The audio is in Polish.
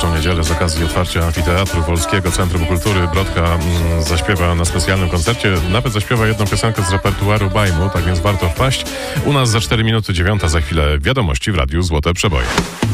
najbliższą niedzielę z okazji otwarcia Amfiteatru Wolskiego Centrum Kultury. Brodka zaśpiewa na specjalnym koncercie. Nawet zaśpiewa jedną piosenkę z repertuaru Bajmu, tak więc warto wpaść. U nas za 4 minuty 9, za chwilę wiadomości w Radiu Złote Przeboje.